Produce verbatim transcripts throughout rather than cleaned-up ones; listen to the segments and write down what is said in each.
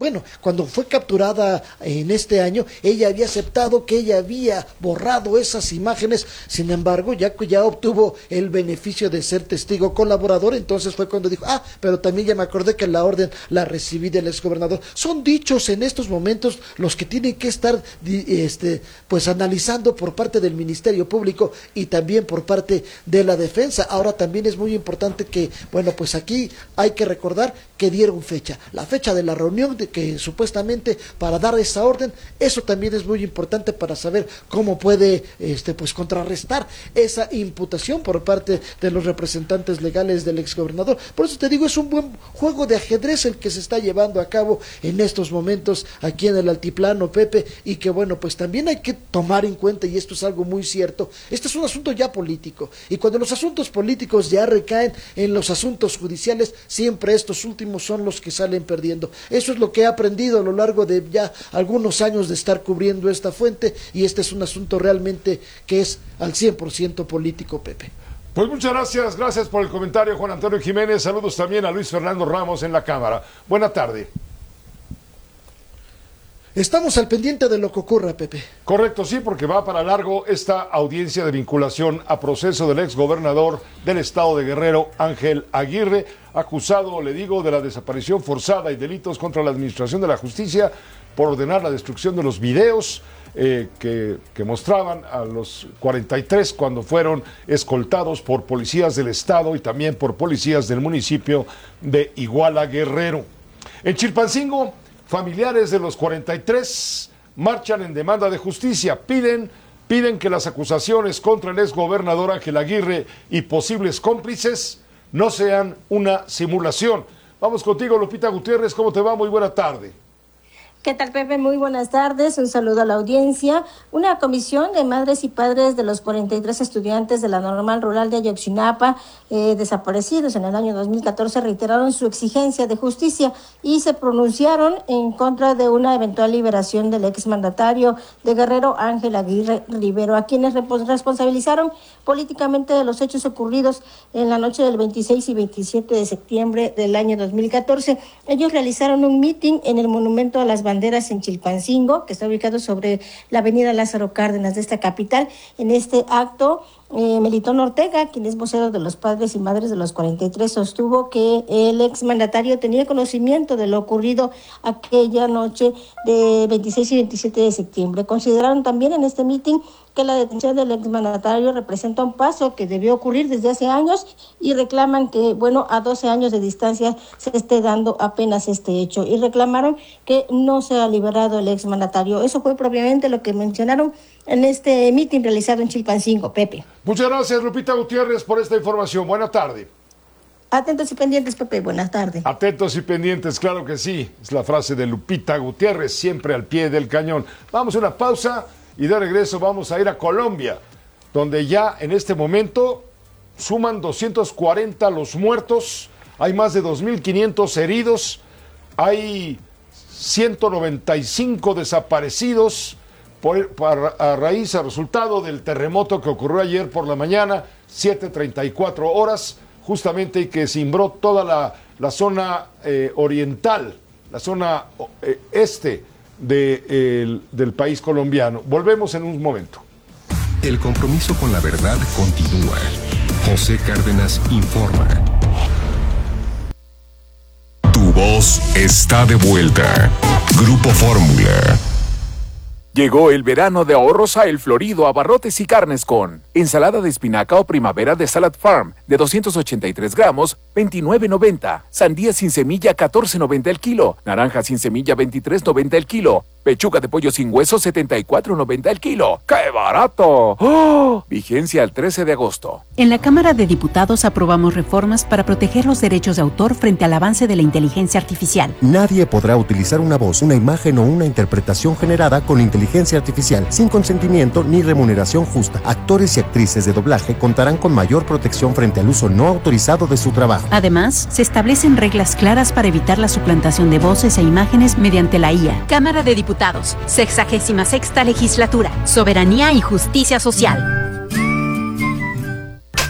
bueno, cuando fue capturada en este año, ella había aceptado que ella había borrado esas imágenes, sin embargo, ya, ya obtuvo el beneficio de ser testigo colaborador, entonces fue cuando dijo, ah, pero también ya me acordé que la orden la recibí del exgobernador. Son dichos en estos momentos los que tienen que estar, este, pues analizando por parte del Ministerio Público y también por parte de la defensa. Ahora también es muy importante que, bueno, pues aquí hay que recordar que dieron fecha, la fecha de la reunión de que supuestamente para dar esa orden, eso también es muy importante para saber cómo puede, este, pues contrarrestar esa imputación por parte de los representantes legales del exgobernador. Por eso te digo, es un buen juego de ajedrez el que se está llevando a cabo en estos momentos aquí en el altiplano, Pepe, y que bueno, pues también hay que tomar en cuenta, y esto es algo muy cierto, este es un asunto ya político, y cuando los asuntos políticos ya recaen en los asuntos judiciales, siempre estos últimos son los que salen perdiendo. Eso es lo que he aprendido a lo largo de ya algunos años de estar cubriendo esta fuente, y este es un asunto realmente que es al cien por ciento político, Pepe. Pues muchas gracias, gracias por el comentario, Juan Antonio Jiménez. Saludos también a Luis Fernando Ramos en la Cámara. Buena tarde. Estamos al pendiente de lo que ocurra, Pepe. Correcto, sí, porque va para largo esta audiencia de vinculación a proceso del exgobernador del estado de Guerrero, Ángel Aguirre, acusado, le digo, de la desaparición forzada y delitos contra la administración de la justicia por ordenar la destrucción de los videos eh, que, que mostraban a los cuarenta y tres cuando fueron escoltados por policías del estado y también por policías del municipio de Iguala, Guerrero. En Chilpancingo, familiares de los cuarenta y tres marchan en demanda de justicia, piden, piden que las acusaciones contra el exgobernador Ángel Aguirre y posibles cómplices no sean una simulación. Vamos contigo, Lupita Gutiérrez, ¿cómo te va? Muy buena tarde. ¿Qué tal, Pepe? Muy buenas tardes, un saludo a la audiencia. Una comisión de madres y padres de los cuarenta y tres estudiantes de la Normal Rural de Ayotzinapa, eh, desaparecidos en el año dos mil catorce, reiteraron su exigencia de justicia y se pronunciaron en contra de una eventual liberación del exmandatario de Guerrero, Ángel Aguirre Rivero, a quienes responsabilizaron políticamente de los hechos ocurridos en la noche del veintiséis y veintisiete de septiembre del año dos mil catorce. Ellos realizaron un meeting en el Monumento a las Banderas en Chilpancingo, que está ubicado sobre la avenida Lázaro Cárdenas de esta capital. En este acto, eh, Melitón Ortega, quien es vocero de los padres y madres de los cuarenta y tres, sostuvo que el exmandatario tenía conocimiento de lo ocurrido aquella noche de veintiséis y veintisiete de septiembre. Consideraron también en este meeting que la detención del exmandatario representa un paso que debió ocurrir desde hace años y reclaman que, bueno, a doce años de distancia se esté dando apenas este hecho, y reclamaron que no sea liberado el exmandatario. Eso fue propiamente lo que mencionaron en este mitin realizado en Chilpancingo, Pepe. Muchas gracias, Lupita Gutiérrez, por esta información. Buena tarde. Atentos y pendientes, Pepe. Buenas tardes. Atentos y pendientes, claro que sí. Es la frase de Lupita Gutiérrez, siempre al pie del cañón. Vamos a una pausa y de regreso vamos a ir a Colombia, donde ya en este momento suman doscientos cuarenta los muertos, hay más de dos mil quinientos heridos, hay ciento noventa y cinco desaparecidos por, por, a raíz, a resultado del terremoto que ocurrió ayer por la mañana, siete treinta y cuatro horas, justamente, y que cimbró toda la, la zona eh, oriental, la zona eh, este de, eh, del país colombiano. Volvemos en un momento. El compromiso con la verdad continúa. José Cárdenas informa. Tu voz está de vuelta. Grupo Fórmula. Llegó el verano de ahorros a El Florido, abarrotes y carnes con ensalada de espinaca o primavera de Salad Farm de doscientos ochenta y tres gramos, veintinueve noventa. Sandía sin semilla, catorce noventa el kilo. Naranja sin semilla, veintitrés noventa el kilo. Pechuga de pollo sin hueso, setenta y cuatro noventa el kilo. ¡Qué barato! ¡Oh! Vigencia al trece de agosto. En la Cámara de Diputados aprobamos reformas para proteger los derechos de autor frente al avance de la inteligencia artificial. Nadie podrá utilizar una voz, una imagen o una interpretación generada con inteligencia artificial sin consentimiento ni remuneración justa. Actores y actrices de doblaje contarán con mayor protección frente al uso no autorizado de su trabajo. Además, se establecen reglas claras para evitar la suplantación de voces e imágenes mediante la I A. Cámara de Diputados. sexagésima sexta Legislatura. Soberanía y Justicia Social.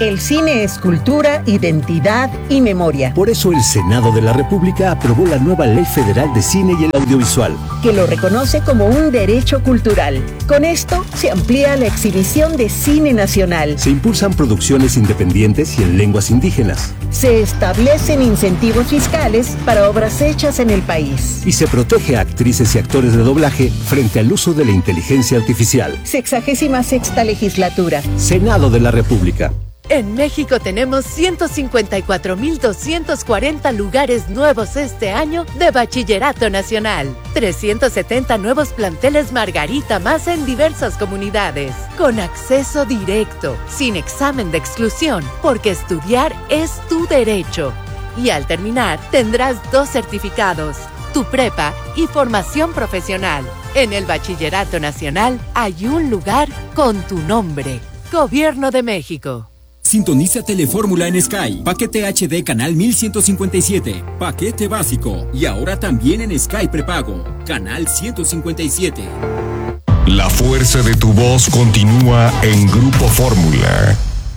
El cine es cultura, identidad y memoria. Por eso el Senado de la República aprobó la nueva Ley Federal de Cine y el Audiovisual, que lo reconoce como un derecho cultural. Con esto se amplía la exhibición de cine nacional. Se impulsan producciones independientes y en lenguas indígenas. Se establecen incentivos fiscales para obras hechas en el país. Y se protege a actrices y actores de doblaje frente al uso de la inteligencia artificial. Sexagésima sexta legislatura. Senado de la República. En México tenemos ciento cincuenta y cuatro mil doscientos cuarenta lugares nuevos este año de Bachillerato Nacional. trescientos setenta nuevos planteles Margarita más en diversas comunidades. Con acceso directo, sin examen de exclusión, porque estudiar es tu derecho. Y al terminar, tendrás dos certificados, tu prepa y formación profesional. En el Bachillerato Nacional hay un lugar con tu nombre. Gobierno de México. Sintoniza Telefórmula en Sky. Paquete H D canal mil ciento cincuenta y siete. Paquete básico. Y ahora también en Sky prepago. Canal ciento cincuenta y siete. La fuerza de tu voz continúa en Grupo Fórmula.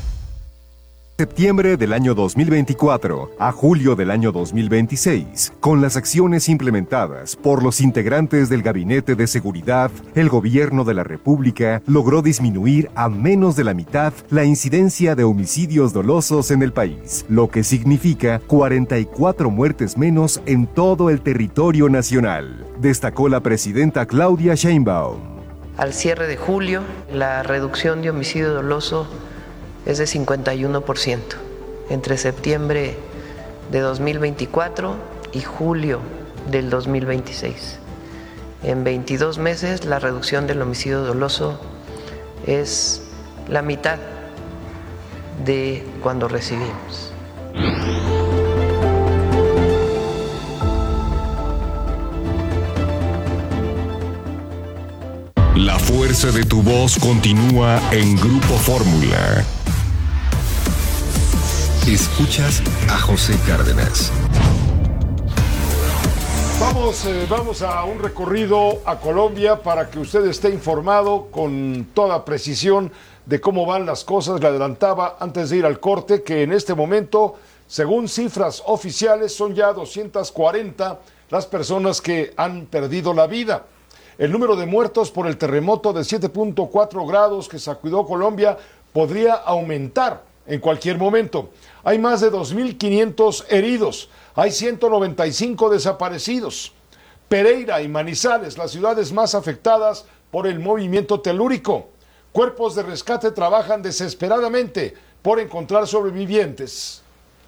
Septiembre del año dos mil veinticuatro a julio del año dos mil veintiséis, con las acciones implementadas por los integrantes del Gabinete de Seguridad, el Gobierno de la República logró disminuir a menos de la mitad la incidencia de homicidios dolosos en el país, lo que significa cuarenta y cuatro muertes menos en todo el territorio nacional, destacó la presidenta Claudia Sheinbaum. Al cierre de julio, la reducción de homicidio doloso es de cincuenta y uno por ciento entre septiembre de dos mil veinticuatro y julio del dos mil veintiséis. En veintidós meses la reducción del homicidio doloso es la mitad de cuando recibimos. La fuerza de tu voz continúa en Grupo Fórmula. Escuchas a José Cárdenas. Vamos, eh, vamos a un recorrido a Colombia para que usted esté informado con toda precisión de cómo van las cosas. Le adelantaba antes de ir al corte que en este momento, según cifras oficiales, son ya doscientas cuarenta las personas que han perdido la vida. El número de muertos por el terremoto de siete punto cuatro grados que sacudió Colombia podría aumentar en cualquier momento. Hay más de dos mil quinientos heridos, hay ciento noventa y cinco desaparecidos. Pereira y Manizales, las ciudades más afectadas por el movimiento telúrico. Cuerpos de rescate trabajan desesperadamente por encontrar sobrevivientes.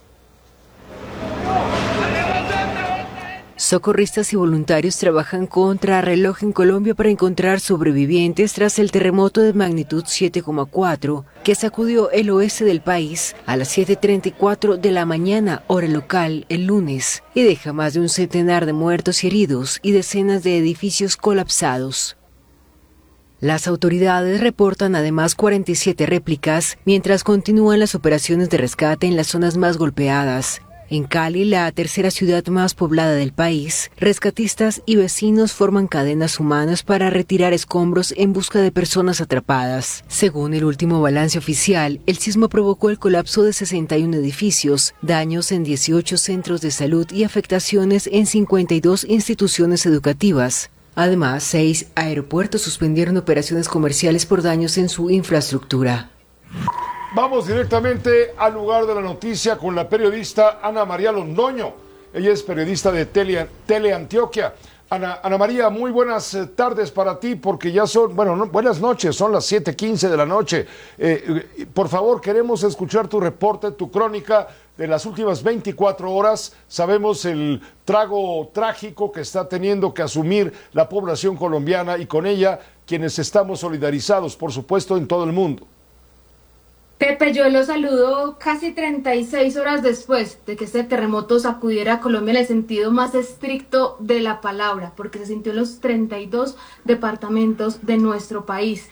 Socorristas y voluntarios trabajan contra reloj en Colombia para encontrar sobrevivientes tras el terremoto de magnitud siete coma cuatro que sacudió el oeste del país a las siete treinta y cuatro de la mañana, hora local, el lunes, y deja más de un centenar de muertos y heridos y decenas de edificios colapsados. Las autoridades reportan además cuarenta y siete réplicas, mientras continúan las operaciones de rescate en las zonas más golpeadas. En Cali, la tercera ciudad más poblada del país, rescatistas y vecinos forman cadenas humanas para retirar escombros en busca de personas atrapadas. Según el último balance oficial, el sismo provocó el colapso de sesenta y uno edificios, daños en dieciocho centros de salud y afectaciones en cincuenta y dos instituciones educativas. Además, seis aeropuertos suspendieron operaciones comerciales por daños en su infraestructura. Vamos directamente al lugar de la noticia con la periodista Ana María Londoño. Ella es periodista de Tele, Teleantioquia. Ana, Ana María, muy buenas tardes para ti, porque ya son, bueno, no, buenas noches, son las siete quince de la noche. Eh, por favor, queremos escuchar tu reporte, tu crónica de las últimas veinticuatro horas. Sabemos el trago trágico que está teniendo que asumir la población colombiana y con ella quienes estamos solidarizados, por supuesto, en todo el mundo. Pepe, yo los saludo casi treinta y seis horas después de que este terremoto sacudiera a Colombia en el sentido más estricto de la palabra, porque se sintió en los treinta y dos departamentos de nuestro país.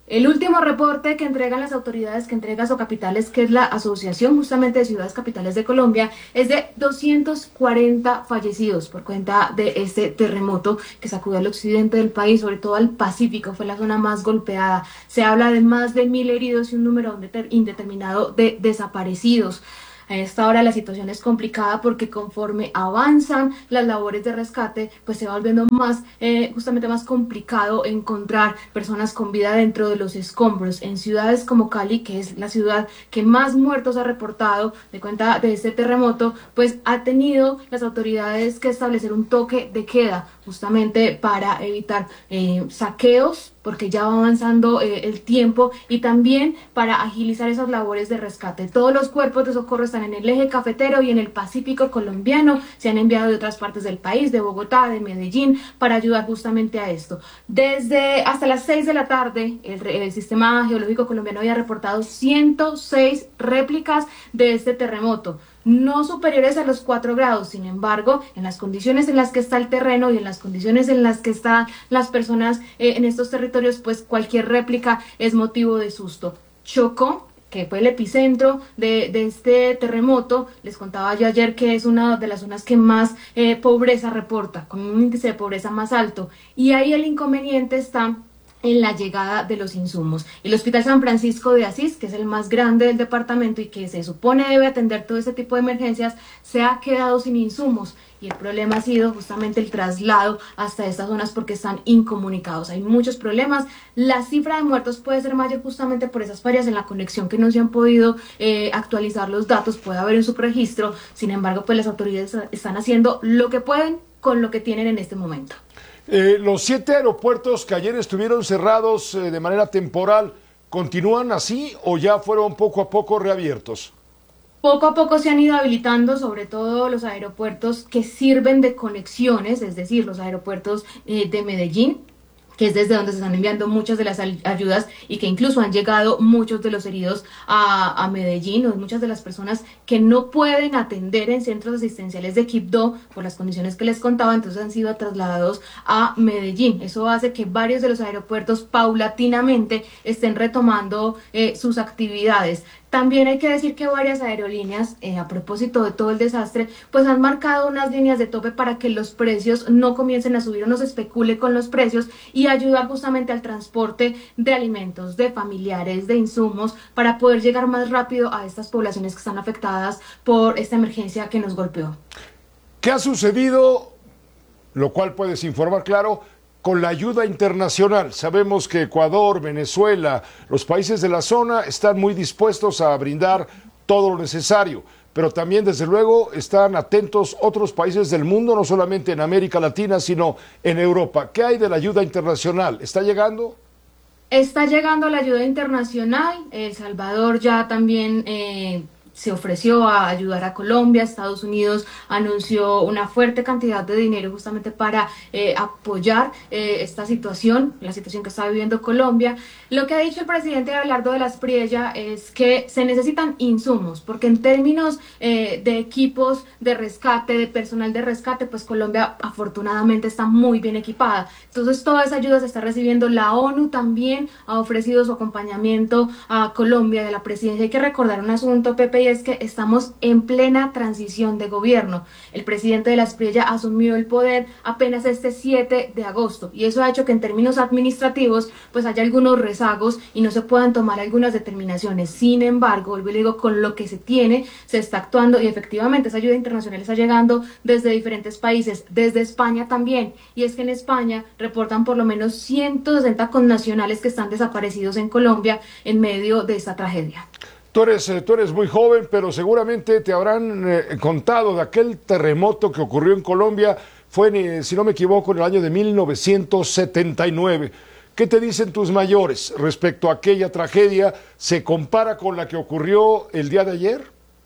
El último reporte que entregan las autoridades, que entrega Socapitales, que es la Asociación justamente de Ciudades Capitales de Colombia, es de doscientos cuarenta fallecidos por cuenta de este terremoto que sacudió al occidente del país, sobre todo al Pacífico, fue la zona más golpeada. Se habla de más de mil heridos y un número indeterminado de desaparecidos. A esta hora la situación es complicada porque conforme avanzan las labores de rescate, pues se va volviendo más, eh, justamente más complicado encontrar personas con vida dentro de los escombros. En ciudades como Cali, que es la ciudad que más muertos ha reportado de cuenta de este terremoto, pues ha tenido las autoridades que establecer un toque de queda justamente para evitar eh, saqueos, porque ya va avanzando eh, el tiempo, y también para agilizar esas labores de rescate. Todos los cuerpos de socorro están en el eje cafetero y en el Pacífico colombiano, se han enviado de otras partes del país, de Bogotá, de Medellín, para ayudar justamente a esto. Desde hasta las seis de la tarde, el, el Sistema Geológico Colombiano había reportado ciento seis réplicas de este terremoto, no superiores a los cuatro grados. Sin embargo, en las condiciones en las que está el terreno y en las condiciones en las que están las personas eh, en estos territorios, pues cualquier réplica es motivo de susto. Chocó, que fue el epicentro de, de este terremoto, les contaba yo ayer que es una de las zonas que más eh, pobreza reporta, con un índice de pobreza más alto, y ahí el inconveniente está en la llegada de los insumos. El Hospital San Francisco de Asís, que es el más grande del departamento y que se supone debe atender todo este tipo de emergencias, se ha quedado sin insumos, y el problema ha sido justamente el traslado hasta estas zonas porque están incomunicados. Hay muchos problemas. La cifra de muertos puede ser mayor justamente por esas fallas en la conexión que no se han podido eh, actualizar los datos, puede haber un subregistro. Sin embargo, pues las autoridades están haciendo lo que pueden con lo que tienen en este momento. Eh, los siete aeropuertos que ayer estuvieron cerrados eh, de manera temporal, ¿continúan así o ya fueron poco a poco reabiertos? Poco a poco se han ido habilitando, sobre todo los aeropuertos que sirven de conexiones, es decir, los aeropuertos eh, de Medellín, que es desde donde se están enviando muchas de las ayudas y que incluso han llegado muchos de los heridos a, a Medellín, o muchas de las personas que no pueden atender en centros asistenciales de Quibdó por las condiciones que les contaba, entonces han sido trasladados a Medellín. Eso hace que varios de los aeropuertos paulatinamente estén retomando eh, sus actividades. También hay que decir que varias aerolíneas, eh, a propósito de todo el desastre, pues han marcado unas líneas de tope para que los precios no comiencen a subir o no se especule con los precios, y ayudar justamente al transporte de alimentos, de familiares, de insumos, para poder llegar más rápido a estas poblaciones que están afectadas por esta emergencia que nos golpeó. ¿Qué ha sucedido? Lo cual puedes informar, claro, con la ayuda internacional. Sabemos que Ecuador, Venezuela, los países de la zona están muy dispuestos a brindar todo lo necesario, pero también desde luego están atentos otros países del mundo, no solamente en América Latina, sino en Europa. ¿Qué hay de la ayuda internacional? ¿Está llegando? Está llegando la ayuda internacional. El Salvador ya también eh, se ofreció a ayudar a Colombia. Estados Unidos anunció una fuerte cantidad de dinero justamente para eh, apoyar eh, esta situación, la situación que está viviendo Colombia. Lo que ha dicho el presidente Abelardo de las Priella es que se necesitan insumos, porque en términos eh, de equipos de rescate, de personal de rescate, pues Colombia afortunadamente está muy bien equipada. Entonces toda esa ayuda se está recibiendo. La ONU también ha ofrecido su acompañamiento a Colombia de la presidencia. Hay que recordar un asunto, Pepe, y es que estamos en plena transición de gobierno. El presidente de las Priella asumió el poder apenas este siete de agosto, y eso ha hecho que en términos administrativos pues haya algunos rezagos y no se puedan tomar algunas determinaciones. Sin embargo, vuelvo y digo, con lo que se tiene se está actuando, y efectivamente esa ayuda internacional está llegando desde diferentes países, desde España también, y es que en España reportan por lo menos ciento sesenta connacionales que están desaparecidos en Colombia en medio de esta tragedia. Tú eres, eh, tú eres muy joven, pero seguramente te habrán eh, contado de aquel terremoto que ocurrió en Colombia. Fue, eh, si no me equivoco, en el año de mil novecientos setenta y nueve. ¿Qué te dicen tus mayores respecto a aquella tragedia? ¿Se compara con la que ocurrió el día de ayer?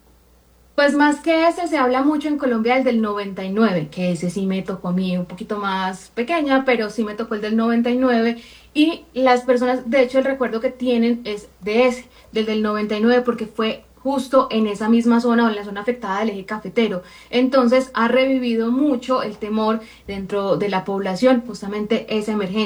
Pues más que ese, se habla mucho en Colombia el del noventa y nueve, que ese sí me tocó a mí, un poquito más pequeña, pero sí me tocó el del noventa y nueve, y las personas, de hecho el recuerdo que tienen es de ese, del del noventa y nueve, porque fue justo en esa misma zona o en la zona afectada del eje cafetero. Entonces ha revivido mucho el temor dentro de la población, justamente esa emergencia.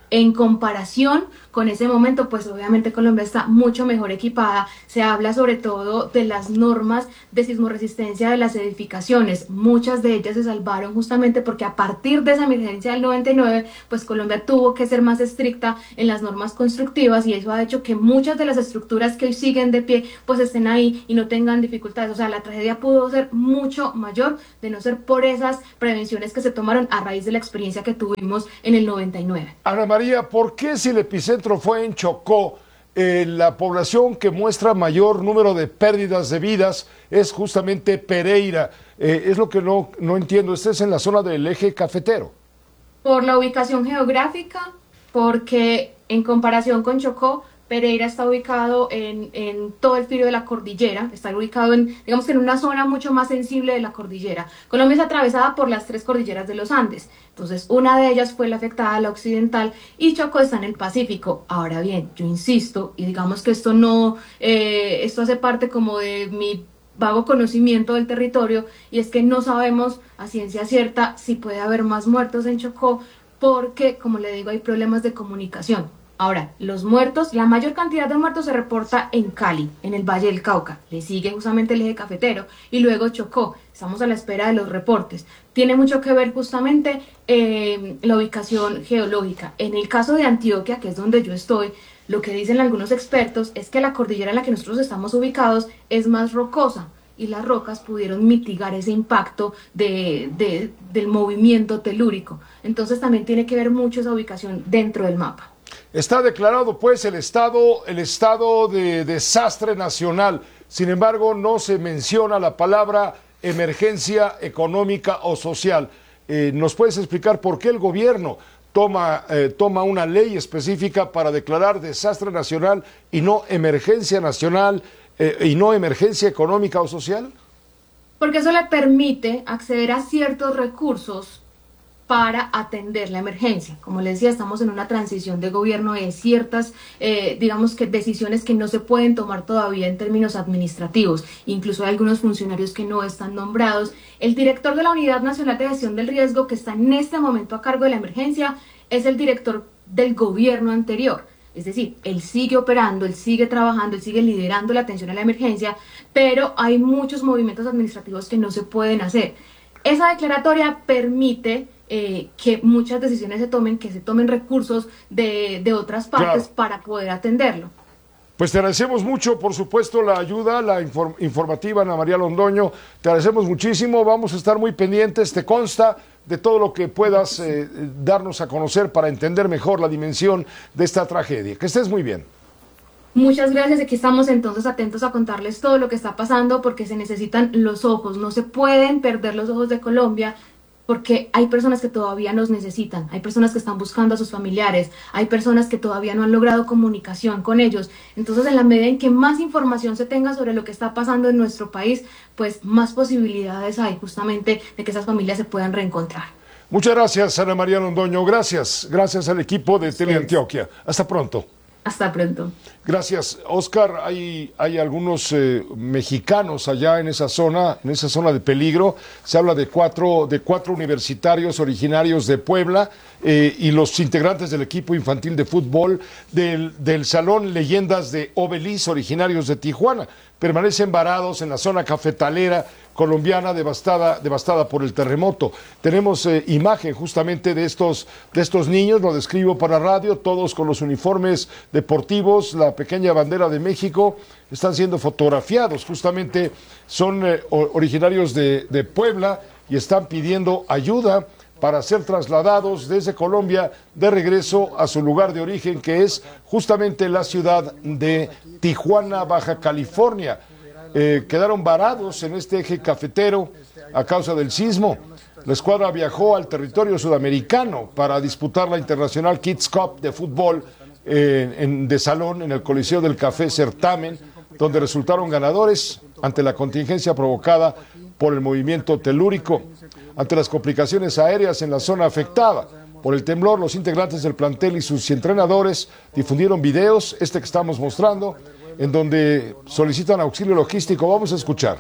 En comparación con ese momento, pues obviamente Colombia está mucho mejor equipada. Se habla sobre todo de las normas de sismoresistencia de las edificaciones. Muchas de ellas se salvaron justamente porque a partir de esa emergencia del noventa y nueve, pues Colombia tuvo que ser más estricta en las normas constructivas, y eso ha hecho que muchas de las estructuras que hoy siguen de pie pues estén ahí y no tengan dificultades. O sea, la tragedia pudo ser mucho mayor de no ser por esas prevenciones que se tomaron a raíz de la experiencia que tuvimos en el noventa y nueve. Ana María, ¿por qué si el epicentro fue en Chocó, eh, la población que muestra mayor número de pérdidas de vidas es justamente Pereira? Eh, es lo que no, no entiendo. Este es en la zona del eje cafetero. Por la ubicación geográfica, porque en comparación con Chocó, Pereira está ubicado en, en todo el filo de la cordillera, está ubicado en, digamos que en una zona mucho más sensible de la cordillera. Colombia es atravesada por las tres cordilleras de los Andes, entonces una de ellas fue la afectada, la occidental, y Chocó está en el Pacífico. Ahora bien, yo insisto, y digamos que esto no, eh, esto hace parte como de mi vago conocimiento del territorio, y es que no sabemos a ciencia cierta si puede haber más muertos en Chocó, porque, como le digo, hay problemas de comunicación. Ahora, los muertos, la mayor cantidad de muertos se reporta en Cali, en el Valle del Cauca. Le sigue justamente el eje cafetero y luego Chocó. Estamos a la espera de los reportes. Tiene mucho que ver justamente eh, la ubicación geológica. En el caso de Antioquia, que es donde yo estoy, lo que dicen algunos expertos es que la cordillera en la que nosotros estamos ubicados es más rocosa, y las rocas pudieron mitigar ese impacto de, de, del movimiento telúrico. Entonces también tiene que ver mucho esa ubicación dentro del mapa. Está declarado pues el estado, el estado de desastre nacional. Sin embargo, no se menciona la palabra emergencia económica o social. Eh, ¿Nos puedes explicar por qué el gobierno toma, eh, toma una ley específica para declarar desastre nacional y no emergencia nacional eh, y no emergencia económica o social? Porque eso le permite acceder a ciertos recursos para atender la emergencia. Como les decía, estamos en una transición de gobierno de ciertas, eh, digamos que decisiones que no se pueden tomar todavía en términos administrativos. Incluso hay algunos funcionarios que no están nombrados. El director de la Unidad Nacional de Gestión del Riesgo, que está en este momento a cargo de la emergencia, es el director del gobierno anterior. Es decir, él sigue operando, él sigue trabajando, él sigue liderando la atención a la emergencia, pero hay muchos movimientos administrativos que no se pueden hacer. Esa declaratoria permite Eh, que muchas decisiones se tomen, que se tomen recursos de, de otras partes, claro, para poder atenderlo. Pues te agradecemos mucho, por supuesto, la ayuda, la inform informativa, Ana María Londoño. Te agradecemos muchísimo, vamos a estar muy pendientes, te consta de todo lo que puedas eh, darnos a conocer para entender mejor la dimensión de esta tragedia. Que estés muy bien. Muchas gracias, aquí estamos entonces atentos a contarles todo lo que está pasando, porque se necesitan los ojos, no se pueden perder los ojos de Colombia, porque hay personas que todavía nos necesitan, hay personas que están buscando a sus familiares, hay personas que todavía no han logrado comunicación con ellos. Entonces, en la medida en que más información se tenga sobre lo que está pasando en nuestro país, pues más posibilidades hay justamente de que esas familias se puedan reencontrar. Muchas gracias, Ana María Londoño, gracias, gracias al equipo de Teleantioquia. Hasta pronto. Hasta pronto. Gracias, Oscar. Hay, hay algunos eh, mexicanos allá en esa zona, en esa zona de peligro. Se habla de cuatro, de cuatro universitarios originarios de Puebla eh, y los integrantes del equipo infantil de fútbol del, del Salón Leyendas de Obelis, originarios de Tijuana. Permanecen varados en la zona cafetalera colombiana devastada, devastada por el terremoto. Tenemos eh, imagen justamente de estos, de estos niños, lo describo para radio, todos con los uniformes deportivos, la pequeña bandera de México, están siendo fotografiados, justamente son eh, originarios de, de Puebla y están pidiendo ayuda para ser trasladados desde Colombia de regreso a su lugar de origen, que es justamente la ciudad de Tijuana, Baja California. Eh, quedaron varados en este eje cafetero a causa del sismo. La escuadra viajó al territorio sudamericano para disputar la Internacional Kids Cup de fútbol eh, en, de salón en el Coliseo del Café Certamen, donde resultaron ganadores ante la contingencia provocada por el movimiento telúrico. Ante las complicaciones aéreas en la zona afectada por el temblor, los integrantes del plantel y sus entrenadores difundieron videos, este que estamos mostrando, en donde solicitan auxilio logístico. Vamos a escuchar.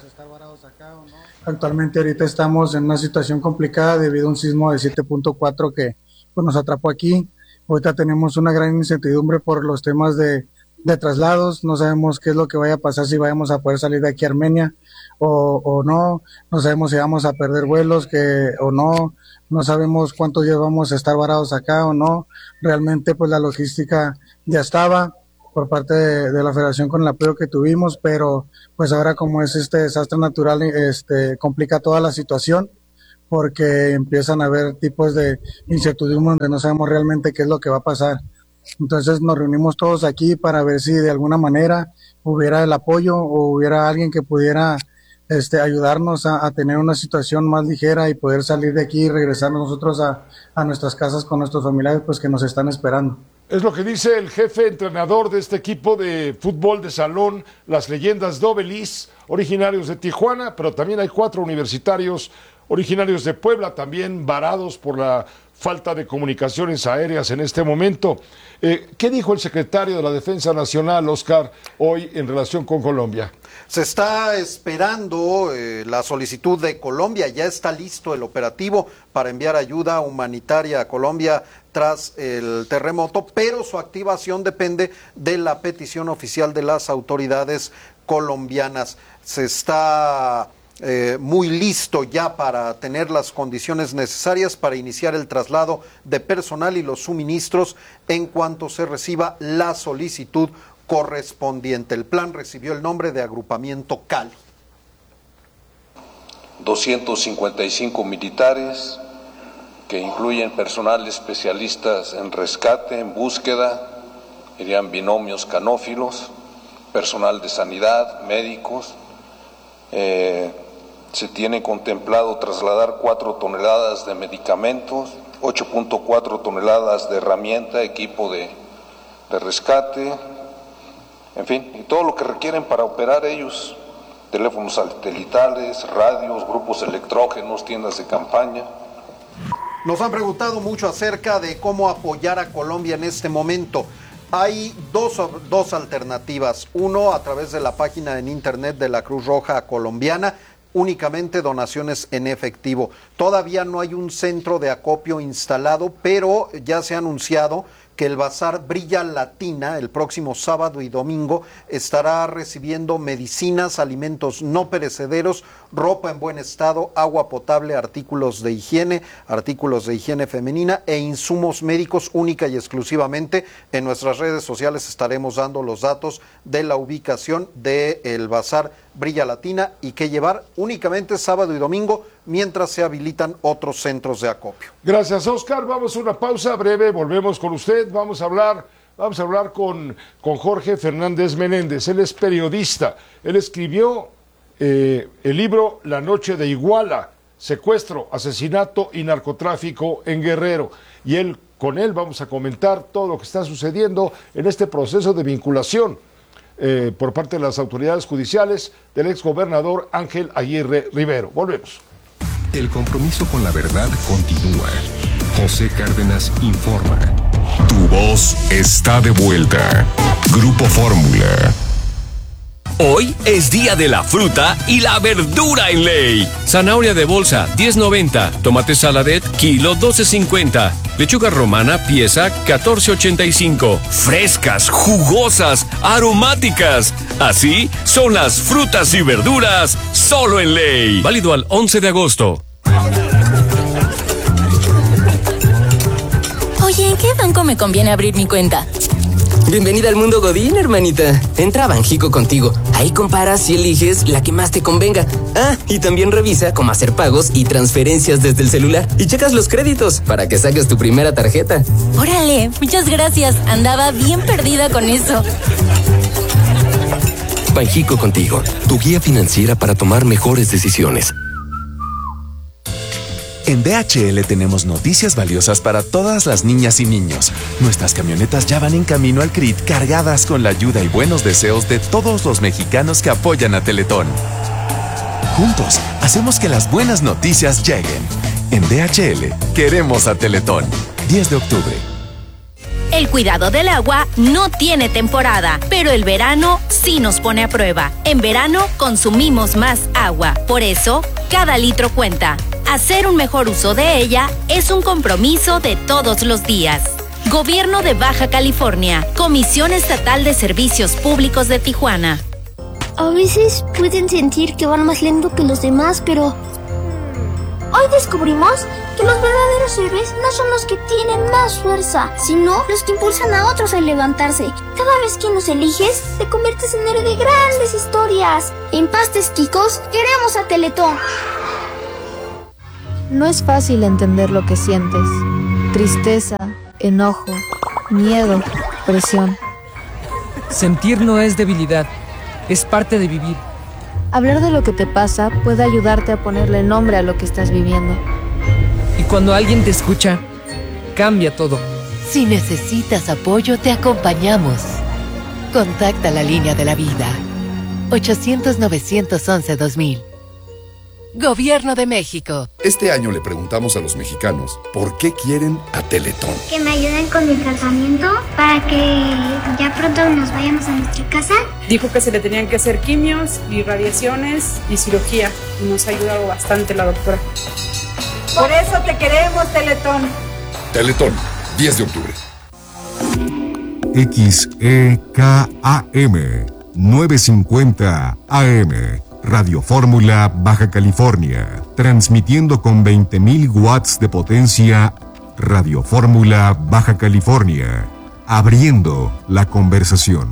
Actualmente ahorita estamos en una situación complicada debido a un sismo de siete punto cuatro que pues, nos atrapó aquí. Ahorita tenemos una gran incertidumbre por los temas de, de traslados, no sabemos qué es lo que vaya a pasar, si vayamos a poder salir de aquí a Armenia o, o no, no sabemos si vamos a perder vuelos que, o no, no sabemos cuántos días vamos a estar varados acá o no. Realmente pues la logística ya estaba por parte de, de la federación con el apoyo que tuvimos, pero pues ahora como es este desastre natural, este complica toda la situación, porque empiezan a haber tipos de incertidumbre donde no sabemos realmente qué es lo que va a pasar. Entonces nos reunimos todos aquí para ver si de alguna manera hubiera el apoyo o hubiera alguien que pudiera este, ayudarnos a, a tener una situación más ligera y poder salir de aquí y regresar nosotros a, a nuestras casas con nuestros familiares pues que nos están esperando. Es lo que dice el jefe entrenador de este equipo de fútbol de salón, las leyendas Dobelis, originarios de Tijuana, pero también hay cuatro universitarios originarios de Puebla, también varados por la falta de comunicaciones aéreas en este momento. Eh, ¿Qué dijo el secretario de la Defensa Nacional, Oscar, hoy en relación con Colombia? Se está esperando eh, la solicitud de Colombia, ya está listo el operativo para enviar ayuda humanitaria a Colombia tras el terremoto, pero su activación depende de la petición oficial de las autoridades colombianas. Se está Eh, muy listo ya para tener las condiciones necesarias para iniciar el traslado de personal y los suministros en cuanto se reciba la solicitud correspondiente. El plan recibió el nombre de Agrupamiento Cali. doscientos cincuenta y cinco militares, que incluyen personal especialistas en rescate, en búsqueda, irían binomios canófilos, personal de sanidad, médicos. Eh, Se tiene contemplado trasladar cuatro toneladas de medicamentos, ocho punto cuatro toneladas de herramienta, equipo de, de rescate, en fin, y todo lo que requieren para operar ellos, teléfonos satelitales, radios, grupos electrógenos, tiendas de campaña. Nos han preguntado mucho acerca de cómo apoyar a Colombia en este momento. Hay dos, dos alternativas. Uno, a través de la página en internet de la Cruz Roja Colombiana, únicamente donaciones en efectivo. Todavía no hay un centro de acopio instalado, pero ya se ha anunciado que el Bazar Brilla Latina el próximo sábado y domingo estará recibiendo medicinas, alimentos no perecederos, ropa en buen estado, agua potable, artículos de higiene, artículos de higiene femenina e insumos médicos única y exclusivamente. En nuestras redes sociales estaremos dando los datos de la ubicación del Bazar Brilla Latina y qué llevar únicamente sábado y domingo mientras se habilitan otros centros de acopio. Gracias, Oscar. Vamos a una pausa breve, volvemos con usted. Vamos a hablar, vamos a hablar con, con Jorge Fernández Menéndez. Él es periodista. Él escribió eh, el libro La Noche de Iguala, secuestro, asesinato y narcotráfico en Guerrero. Y él, con él vamos a comentar todo lo que está sucediendo en este proceso de vinculación eh, por parte de las autoridades judiciales del exgobernador Ángel Aguirre Rivero. Volvemos. El compromiso con la verdad continúa. José Cárdenas informa. Tu voz está de vuelta. Grupo Fórmula. Hoy es día de la fruta y la verdura en ley. Zanahoria de bolsa, diez noventa. Tomate saladet, kilo, doce cincuenta. Lechuga romana, pieza, catorce ochenta y cinco. Frescas, jugosas, aromáticas. Así son las frutas y verduras, solo en ley. Válido al once de agosto. Oye, ¿en qué banco me conviene abrir mi cuenta? Bienvenida al mundo Godín, hermanita. Entra a Banjico Contigo. Ahí comparas y eliges la que más te convenga. Ah, y también revisa cómo hacer pagos y transferencias desde el celular. Y checas los créditos para que saques tu primera tarjeta. Órale, muchas gracias. Andaba bien perdida con eso. Banjico Contigo, tu guía financiera para tomar mejores decisiones. En D H L tenemos noticias valiosas para todas las niñas y niños. Nuestras camionetas ya van en camino al C R I T cargadas con la ayuda y buenos deseos de todos los mexicanos que apoyan a Teletón. Juntos, hacemos que las buenas noticias lleguen. En D H L, queremos a Teletón. diez de octubre. El cuidado del agua no tiene temporada, pero el verano sí nos pone a prueba. En verano consumimos más agua, por eso cada litro cuenta. Hacer un mejor uso de ella es un compromiso de todos los días. Gobierno de Baja California, Comisión Estatal de Servicios Públicos de Tijuana. A veces pueden sentir que van más lento que los demás, pero hoy descubrimos que los verdaderos héroes no son los que tienen más fuerza, sino los que impulsan a otros a levantarse. Cada vez que nos eliges, te conviertes en héroe de grandes historias. En Pastes Quicos, queremos a Teletón. No es fácil entender lo que sientes. Tristeza, enojo, miedo, presión. Sentir no es debilidad, es parte de vivir. Hablar de lo que te pasa puede ayudarte a ponerle nombre a lo que estás viviendo. Y cuando alguien te escucha, cambia todo. Si necesitas apoyo, te acompañamos. Contacta la línea de la vida. ochocientos, novecientos once, dos mil. Gobierno de México. Este año le preguntamos a los mexicanos por qué quieren a Teletón. Que me ayuden con mi tratamiento para que ya pronto nos vayamos a nuestra casa. Dijo que se le tenían que hacer quimios y radiaciones y cirugía. Y nos ha ayudado bastante la doctora. Por eso te queremos, Teletón. Teletón, diez de octubre. X E K A M novecientos cincuenta A M Radio Fórmula Baja California, transmitiendo con veinte mil watts de potencia. Radio Fórmula Baja California, abriendo la conversación.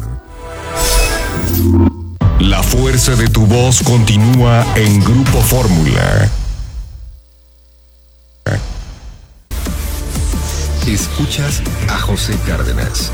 La fuerza de tu voz continúa en Grupo Fórmula. Escuchas a José Cárdenas.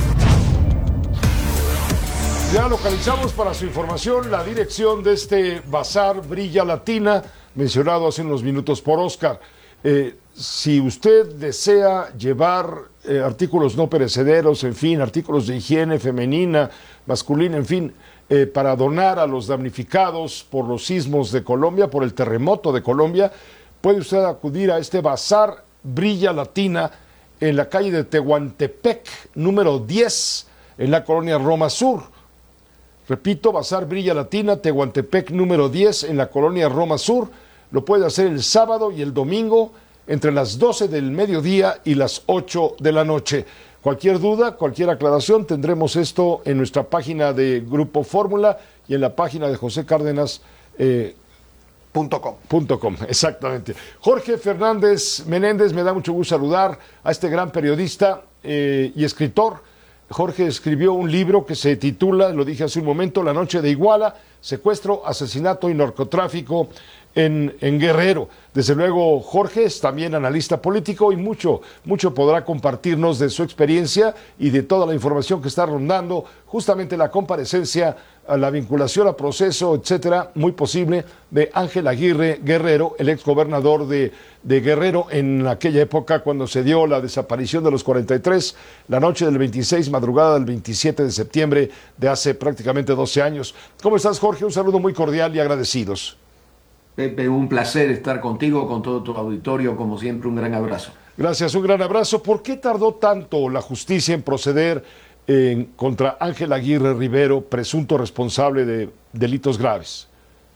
Ya localizamos para su información la dirección de este Bazar Brilla Latina, mencionado hace unos minutos por Oscar. Eh, si usted desea llevar eh, artículos no perecederos, en fin, artículos de higiene femenina, masculina, en fin, eh, para donar a los damnificados por los sismos de Colombia, por el terremoto de Colombia, puede usted acudir a este Bazar Brilla Latina en la calle de Tehuantepec, número diez, en la colonia Roma Sur. Repito, Bazar Brilla Latina, Tehuantepec número diez, en la colonia Roma Sur. Lo puede hacer el sábado y el domingo entre las doce del mediodía y las ocho de la noche. Cualquier duda, cualquier aclaración, tendremos esto en nuestra página de Grupo Fórmula y en la página de José Cárdenas. Eh, Punto com. Punto com, exactamente. Jorge Fernández Menéndez, me da mucho gusto saludar a este gran periodista eh, y escritor. Jorge escribió un libro que se titula, lo dije hace un momento, La Noche de Iguala, secuestro, asesinato y narcotráfico en, en Guerrero. Desde luego, Jorge es también analista político y mucho, mucho podrá compartirnos de su experiencia y de toda la información que está rondando, justamente la comparecencia, la vinculación a proceso, etcétera, muy posible, de Ángel Aguirre Guerrero, el exgobernador de, de Guerrero en aquella época cuando se dio la desaparición de los cuarenta y tres, la noche del veintiséis, madrugada del veintisiete de septiembre de hace prácticamente doce años. ¿Cómo estás, Jorge? Un saludo muy cordial y agradecidos. Pepe, un placer estar contigo, con todo tu auditorio, como siempre, un gran abrazo. Gracias, un gran abrazo. ¿Por qué tardó tanto la justicia en proceder en contra Ángel Aguirre Rivero, presunto responsable de delitos graves?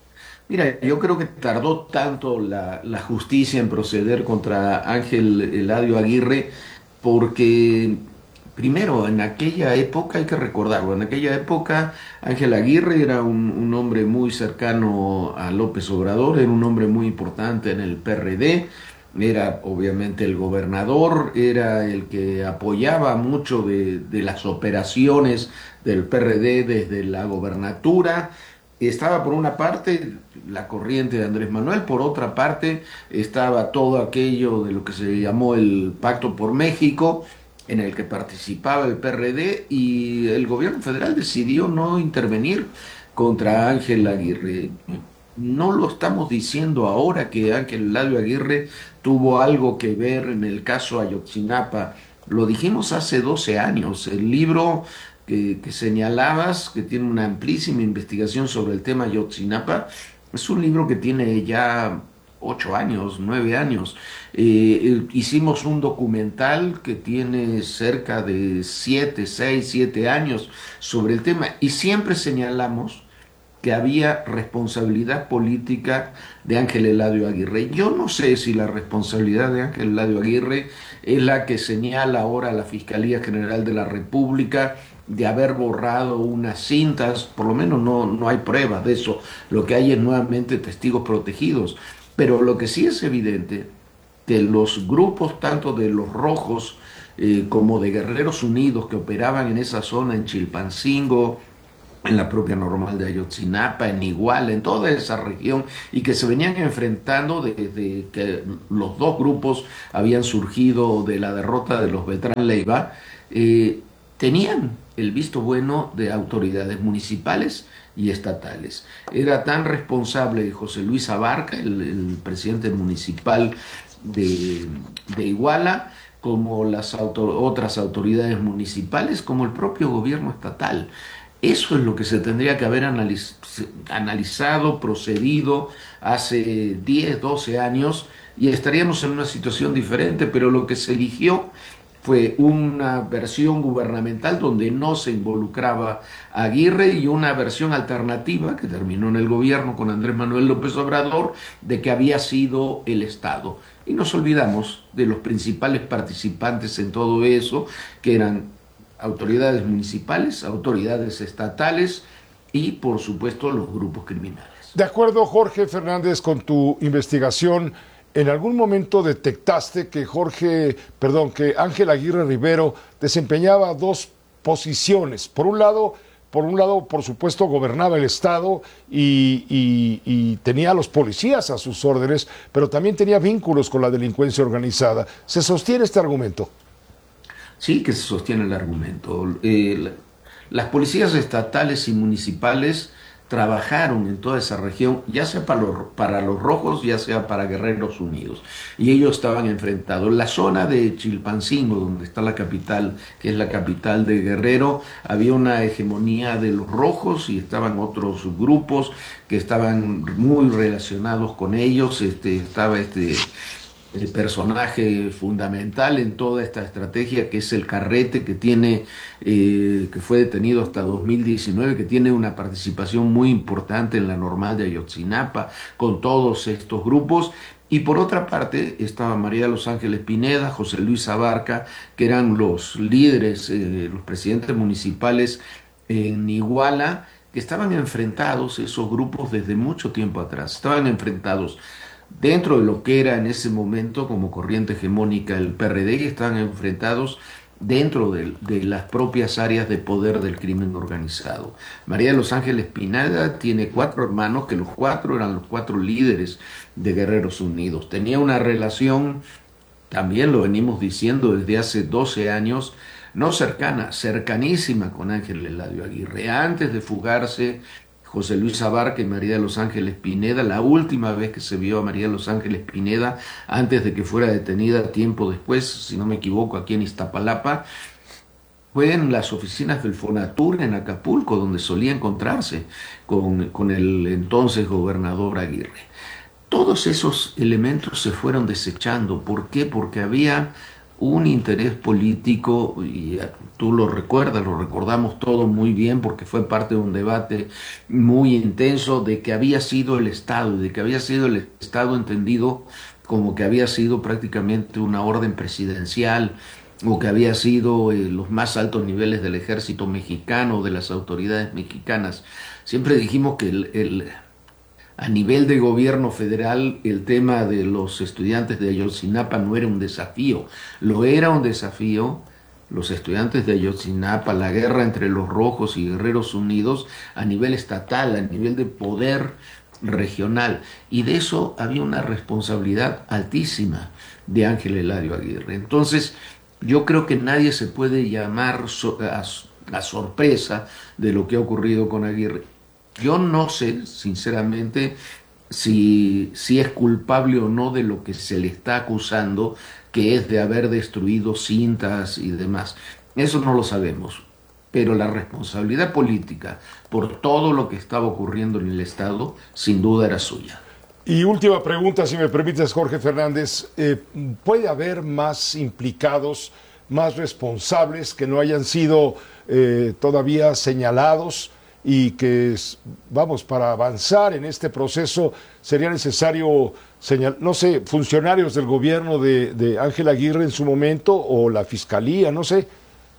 Mira, yo creo que tardó tanto la, la justicia en proceder contra Ángel Eladio Aguirre porque, primero, en aquella época, hay que recordarlo, en aquella época Ángel Aguirre era un, un hombre muy cercano a López Obrador, era un hombre muy importante en el P R D, era obviamente el gobernador, era el que apoyaba mucho de, de las operaciones del P R D desde la gobernatura. Estaba por una parte la corriente de Andrés Manuel, por otra parte estaba todo aquello de lo que se llamó el Pacto por México, en el que participaba el P R D, y el gobierno federal decidió no intervenir contra Ángel Aguirre. No lo estamos diciendo ahora que Ángel Eladio Aguirre tuvo algo que ver en el caso Ayotzinapa, lo dijimos hace doce años. El libro que, que señalabas, que tiene una amplísima investigación sobre el tema Ayotzinapa, es un libro que tiene ya ocho años, nueve años. Eh, hicimos un documental que tiene cerca de siete, seis, siete años sobre el tema, y siempre señalamos que había responsabilidad política de Ángel Eladio Aguirre. Yo no sé si la responsabilidad de Ángel Eladio Aguirre es la que señala ahora la Fiscalía General de la República, de haber borrado unas cintas, por lo menos no, no hay pruebas de eso, lo que hay es nuevamente testigos protegidos, pero lo que sí es evidente, que los grupos tanto de los rojos eh, como de Guerreros Unidos que operaban en esa zona, en Chilpancingo, en la propia Normal de Ayotzinapa, en Iguala, en toda esa región, y que se venían enfrentando desde que los dos grupos habían surgido de la derrota de los Beltrán Leiva, eh, tenían el visto bueno de autoridades municipales y estatales. Era tan responsable José Luis Abarca, el, el presidente municipal de, de Iguala, como las auto, otras autoridades municipales, como el propio gobierno estatal. Eso es lo que se tendría que haber analiz, analizado, procedido hace diez, doce años, y estaríamos en una situación diferente, pero lo que se eligió fue una versión gubernamental donde no se involucraba a Aguirre y una versión alternativa que terminó en el gobierno con Andrés Manuel López Obrador de que había sido el Estado. Y nos olvidamos de los principales participantes en todo eso, que eran autoridades municipales, autoridades estatales y, por supuesto, los grupos criminales. De acuerdo, Jorge Fernández, con tu investigación, ¿en algún momento detectaste que Jorge, perdón, que Ángel Aguirre Rivero desempeñaba dos posiciones? Por un lado, por un lado, por supuesto, gobernaba el Estado y, y, y tenía a los policías a sus órdenes, pero también tenía vínculos con la delincuencia organizada. ¿Se sostiene este argumento? Sí, que se sostiene el argumento. Eh, las policías estatales y municipales trabajaron en toda esa región, ya sea para los, para los rojos, ya sea para Guerreros Unidos, y ellos estaban enfrentados. La zona de Chilpancingo, donde está la capital, que es la capital de Guerrero, había una hegemonía de los rojos y estaban otros grupos que estaban muy relacionados con ellos. Este, estaba este el personaje fundamental en toda esta estrategia, que es el Carrete, que tiene eh, que fue detenido hasta dos mil diecinueve, que tiene una participación muy importante en la Normal de Ayotzinapa con todos estos grupos. Y por otra parte estaba María de los Ángeles Pineda, José Luis Abarca, que eran los líderes, eh, los presidentes municipales en Iguala, que estaban enfrentados, esos grupos, desde mucho tiempo atrás, estaban enfrentados dentro de lo que era en ese momento como corriente hegemónica el P R D, y estaban enfrentados dentro de, de las propias áreas de poder del crimen organizado. María de los Ángeles Pineda tiene cuatro hermanos, que los cuatro eran los cuatro líderes de Guerreros Unidos. Tenía una relación, también lo venimos diciendo desde hace doce años, no cercana, cercanísima con Ángel Eladio Aguirre. Antes de fugarse José Luis Abarca y María de los Ángeles Pineda, la última vez que se vio a María de los Ángeles Pineda, antes de que fuera detenida tiempo después, si no me equivoco, aquí en Iztapalapa, fue en las oficinas del Fonatur en Acapulco, donde solía encontrarse con, con el entonces gobernador Aguirre. Todos esos elementos se fueron desechando. ¿Por qué? Porque había un interés político, y tú lo recuerdas, lo recordamos todo muy bien, porque fue parte de un debate muy intenso de que había sido el Estado, de que había sido el Estado entendido como que había sido prácticamente una orden presidencial, o que había sido eh, los más altos niveles del ejército mexicano, de las autoridades mexicanas. Siempre dijimos que el, el a nivel de gobierno federal el tema de los estudiantes de Ayotzinapa no era un desafío, lo era un desafío los estudiantes de Ayotzinapa, la guerra entre los rojos y Guerreros Unidos a nivel estatal, a nivel de poder regional, y de eso había una responsabilidad altísima de Ángel Eladio Aguirre. Entonces yo creo que nadie se puede llamar so- a, a sorpresa de lo que ha ocurrido con Aguirre. Yo no sé, sinceramente, si, si es culpable o no de lo que se le está acusando, que es de haber destruido cintas y demás. Eso no lo sabemos. Pero la responsabilidad política por todo lo que estaba ocurriendo en el Estado, sin duda era suya. Y última pregunta, si me permites, Jorge Fernández. Eh, ¿Puede haber más implicados, más responsables que no hayan sido eh, todavía señalados? y que, vamos, para avanzar en este proceso sería necesario, señal, no sé, funcionarios del gobierno de, de Ángel Aguirre en su momento o la fiscalía, no sé.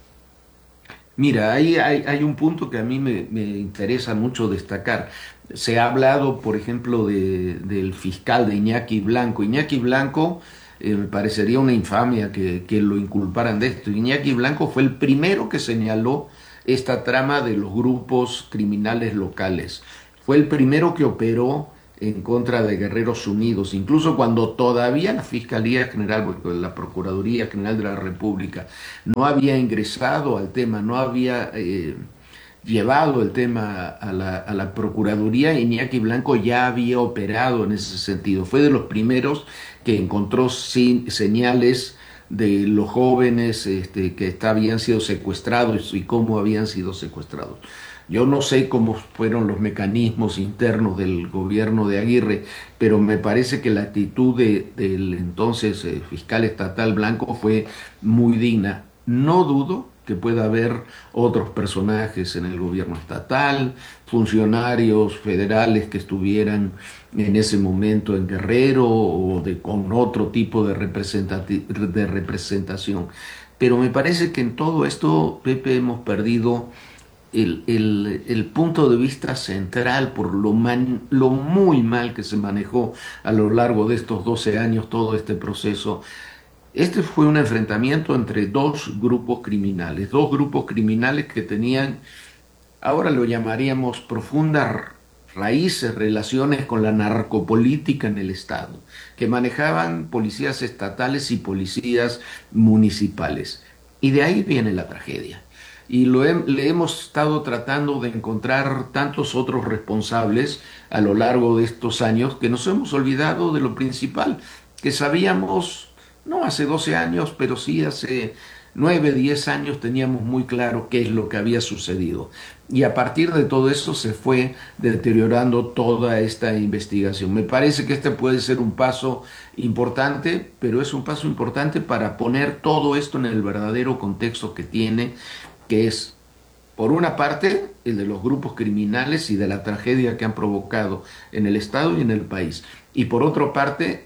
Mira, ahí hay, hay un punto que a mí me, me interesa mucho destacar. Se ha hablado, por ejemplo, de, del fiscal de Iñaki Blanco. Iñaki Blanco, eh, me parecería una infamia que, que lo inculparan de esto. Iñaki Blanco fue el primero que señaló esta trama de los grupos criminales locales. Fue el primero que operó en contra de Guerreros Unidos, incluso cuando todavía la Fiscalía General, la Procuraduría General de la República, no había ingresado al tema, no había eh, llevado el tema a la, a la Procuraduría. Iñaki Blanco ya había operado en ese sentido. Fue de los primeros que encontró sin, señales de los jóvenes este, que está, habían sido secuestrados y cómo habían sido secuestrados. Yo no sé cómo fueron los mecanismos internos del gobierno de Aguirre, pero me parece que la actitud de, del entonces eh, fiscal estatal Blanco fue muy digna. No dudo que pueda haber otros personajes en el gobierno estatal, funcionarios federales que estuvieran en ese momento en Guerrero o de, con otro tipo de, representati- de representación. Pero me parece que en todo esto, Pepe, hemos perdido El, el, el punto de vista central por lo, man, lo muy mal que se manejó a lo largo de estos doce años todo este proceso. Este fue un enfrentamiento entre dos grupos criminales, dos grupos criminales que tenían, ahora lo llamaríamos profundas raíces, relaciones con la narcopolítica en el Estado, que manejaban policías estatales y policías municipales. Y de ahí viene la tragedia. Y lo he, le hemos estado tratando de encontrar tantos otros responsables a lo largo de estos años que nos hemos olvidado de lo principal, que sabíamos, no hace doce años, pero sí hace nueve, diez años teníamos muy claro qué es lo que había sucedido. Y a partir de todo eso se fue deteriorando toda esta investigación. Me parece que este puede ser un paso importante, pero es un paso importante para poner todo esto en el verdadero contexto que tiene, que es, por una parte, el de los grupos criminales y de la tragedia que han provocado en el Estado y en el país, y por otra parte,